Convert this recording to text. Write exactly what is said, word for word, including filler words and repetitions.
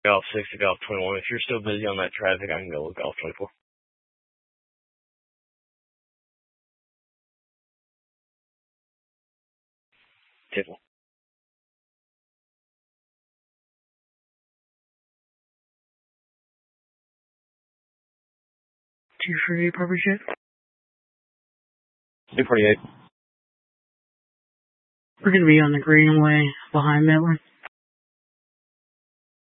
Golf six to Golf twenty-one. If you're still busy on that traffic, I can go with Golf twenty-four. Tiffany. two forty-eight proper ship. two forty-eight. We're going to be on the Greenway behind Midland.